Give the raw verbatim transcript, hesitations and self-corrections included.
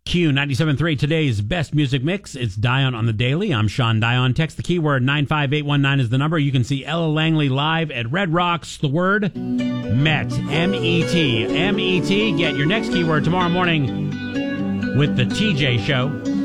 Q ninety-seven point three, today's best music mix. It's Dion on the Daily. I'm Sean Dion. Text the keyword nine five eight one nine is the number. You can see Ella Langley live at Red Rocks. The word Met. M E T. M E T. Get your next keyword tomorrow morning with the T J Show.